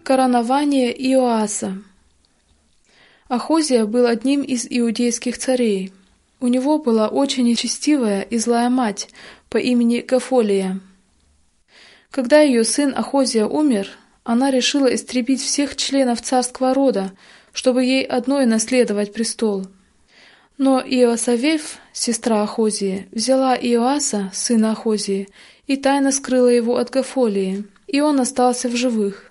Коронование Иоаса. Ахозия был одним из иудейских царей. У него была очень нечестивая и злая мать по имени Гафолия. Когда ее сын Ахозия умер, она решила истребить всех членов царского рода, чтобы ей одной наследовать престол. Но Иосавеф, сестра Ахозии, взяла Иоаса, сына Ахозии, и тайно скрыла его от Гафолии, и он остался в живых.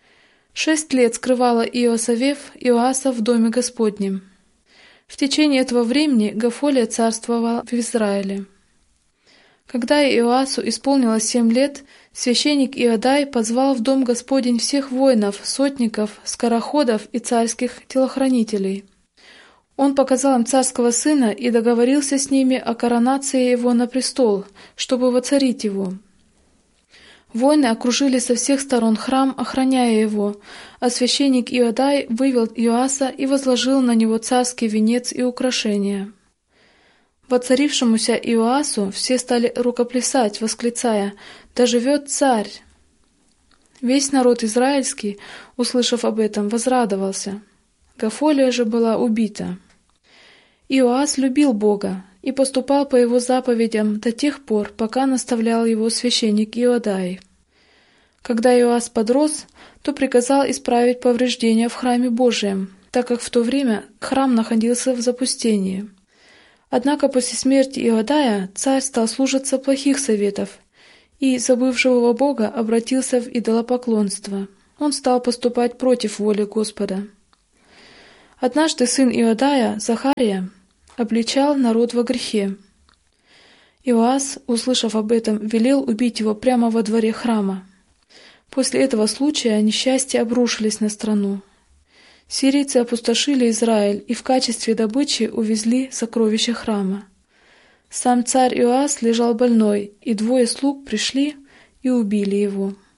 6 лет скрывала Иосавеф Иоаса в доме Господнем. В течение этого времени Гафолия царствовала в Израиле. Когда Иоасу исполнилось 7 лет, священник Иодай позвал в дом Господень всех воинов, сотников, скороходов и царских телохранителей. Он показал им царского сына и договорился с ними о коронации его на престол, чтобы воцарить его. Воины окружили со всех сторон храм, охраняя его, а священник Иодай вывел Иоаса и возложил на него царский венец и украшения. Воцарившемуся Иоасу все стали рукоплясать, восклицая: «Да живет царь!» Весь народ израильский, услышав об этом, возрадовался. Гафолия же была убита. Иоас любил Бога и поступал по его заповедям до тех пор, пока наставлял его священник Иодай. Когда Иоас подрос, то приказал исправить повреждения в храме Божием, так как в то время храм находился в запустении. Однако после смерти Иодая царь стал слушаться плохих советов и, забыв живого Бога, обратился в идолопоклонство. Он стал поступать против воли Господа. Однажды сын Иодая, Захария, обличал народ во грехе. Иоас, услышав об этом, велел убить его прямо во дворе храма. После этого случая несчастья обрушились на страну. Сирийцы опустошили Израиль и в качестве добычи увезли сокровища храма. Сам царь Иоас лежал больной, и 2 слуг пришли и убили его.